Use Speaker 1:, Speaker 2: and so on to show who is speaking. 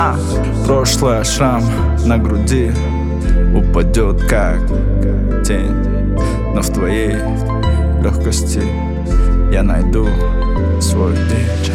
Speaker 1: Прошлое, шрам на груди упадет как тень, но в твоей легкости я найду свой день.